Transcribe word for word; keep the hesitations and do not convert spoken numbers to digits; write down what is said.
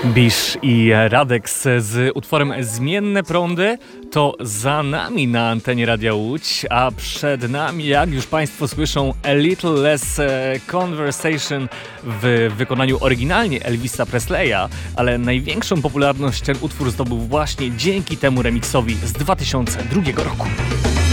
Bisz i Radex z utworem Zmienne Prądy to za nami na antenie Radia Łódź, a przed nami, jak już Państwo słyszą, A Little Less Conversation w wykonaniu oryginalnie Elvisa Presleya, ale największą popularność ten utwór zdobył właśnie dzięki temu remiksowi z dwa tysiące drugiego roku.